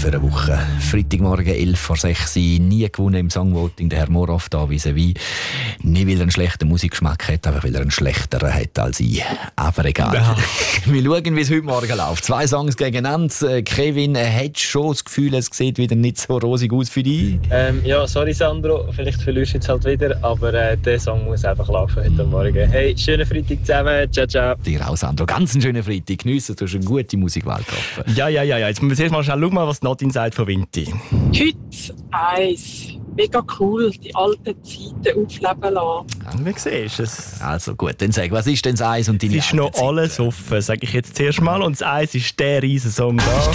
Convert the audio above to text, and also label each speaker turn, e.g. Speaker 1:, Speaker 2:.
Speaker 1: für eine Woche. Freitagmorgen 11:06 Uhr, nie gewonnen im Songvoting, der Herr Morov da vis-à-vis. Nicht, weil er einen schlechten Musikgeschmack hat, aber weil er einen schlechteren hat als ich. Aber egal. Ja. Wir schauen, wie es heute Morgen läuft. 2 Songs gegeneinander. Kevin, hat schon das Gefühl, es sieht wieder nicht so rosig aus für dich?
Speaker 2: Ja, sorry Sandro, vielleicht verlierst du jetzt halt wieder, aber der Song muss einfach laufen heute Morgen. Hey, schönen Freitag zusammen, ciao, ciao.
Speaker 1: Dir auch, Sandro. Ganz einen schönen Freitag. Geniessen, du hast eine gute Musikwahl getroffen.
Speaker 3: Ja. Jetzt müssen wir erst mal schnell schauen, was Nadine sagt von Vinti.
Speaker 4: Heute Eis. Mega cool, die alten Zeiten aufleben lassen.
Speaker 3: Ja, wie siehst du es?
Speaker 1: Also gut, dann sag, was ist denn das Eis und deine
Speaker 3: Es ist noch alles offen, sage ich jetzt zuerst mal. Und das Eis ist der riesen Song da.